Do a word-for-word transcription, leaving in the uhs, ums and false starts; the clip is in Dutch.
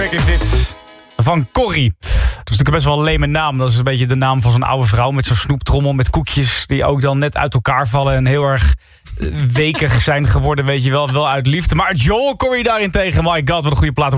Back is dit. Van Corrie. Dat is natuurlijk best wel een leme naam. Dat is een beetje de naam van zo'n oude vrouw met zo'n snoeptrommel met koekjes. Die ook dan net uit elkaar vallen en heel erg wekig zijn geworden, weet je wel. Wel uit liefde. Maar Joel Corrie daarentegen, my god, wat een goede plaat.